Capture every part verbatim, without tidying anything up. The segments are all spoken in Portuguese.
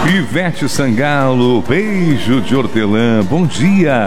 Ivete Sangalo, beijo de hortelã, bom dia.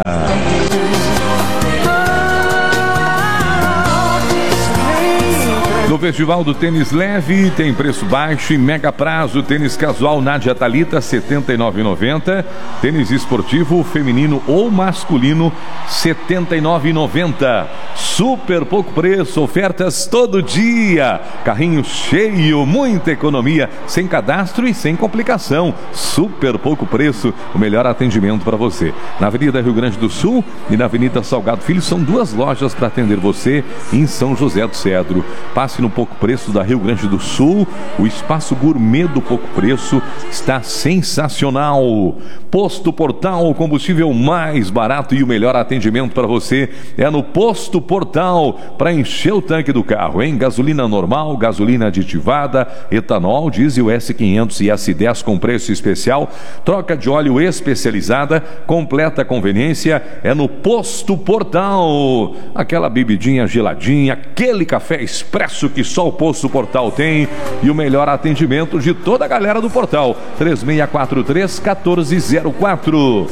No Festival do Tênis Leve tem preço baixo e mega prazo. Tênis casual Nádia Thalita setenta e nove reais e noventa centavos. Tênis esportivo feminino ou masculino setenta e nove reais e noventa centavos. Super pouco preço, ofertas todo dia. Carrinho cheio, muita economia, sem cadastro e sem complicação. Super pouco preço, o melhor atendimento para você. Na Avenida Rio Grande do Sul e na Avenida Salgado Filho são duas lojas para atender você em São José do Cedro. Passe no Pouco Preço da Rio Grande do Sul. O espaço gourmet do Pouco Preço está sensacional. Posto Portal, o combustível mais barato e o melhor atendimento para você é no Posto Portal, para encher o tanque do carro, hein? Gasolina normal, gasolina aditivada, etanol, diesel S quinhentos e S dez com preço especial, troca de óleo especializada, completa conveniência é no Posto Portal. Aquela bebidinha geladinha, aquele café expresso que só o Posto Portal tem e o melhor atendimento de toda a galera do Portal. três seis quatro três, um quatro zero quatro.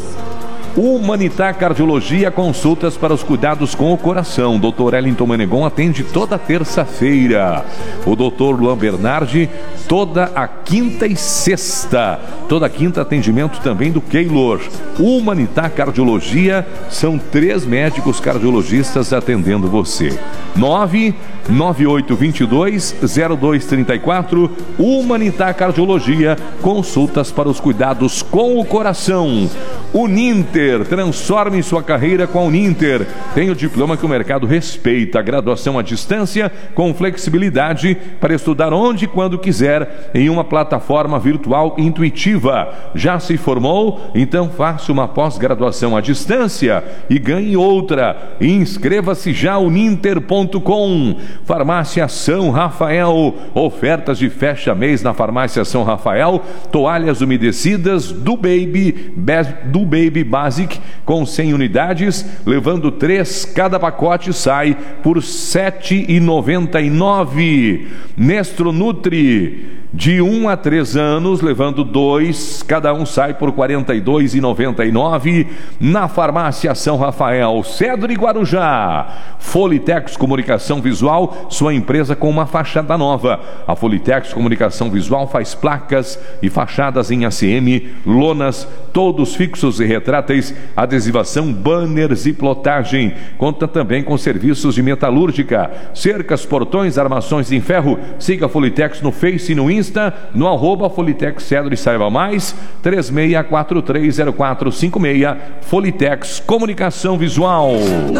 Humanitar Cardiologia, consultas para os cuidados com o coração. doutor Wellington Menegon atende toda terça-feira. O doutor Luan Bernardi toda a quinta e sexta. Toda quinta atendimento também do Keylor. Humanitar Cardiologia, são três médicos cardiologistas atendendo você. nove nove oito dois dois zero dois três quatro. Humanitar Cardiologia, consultas para os cuidados com o coração. Uninter, transforme sua carreira com a Uninter. Tem o diploma que o mercado respeita, graduação à distância com flexibilidade para estudar onde e quando quiser em uma plataforma virtual intuitiva. Já se formou? Então faça uma pós-graduação à distância e ganhe outra. Inscreva-se já uninter ponto com. Farmácia São Rafael, ofertas de fecha-mês na Farmácia São Rafael. Toalhas umedecidas do Baby, do Baby Basic com cem unidades, levando três, cada pacote sai por sete reais e noventa e nove centavos. Nestro Nutri, de um a três anos, levando dois, cada um sai por quarenta e dois reais e noventa e nove centavos. Na Farmácia São Rafael, Cedro e Guarujá. Folitex Comunicação Visual, sua empresa com uma fachada nova. A Folitex Comunicação Visual faz placas e fachadas em A C M, lonas, todos fixos e retráteis, adesivação, banners e plotagem. Conta também com serviços de metalúrgica, cercas, portões, armações em ferro. Siga a Folitex no Face e no Insta, no arroba Folitex Cedro e saiba mais. três seis quatro três zero quatro cinco seis. Folitex Comunicação Visual.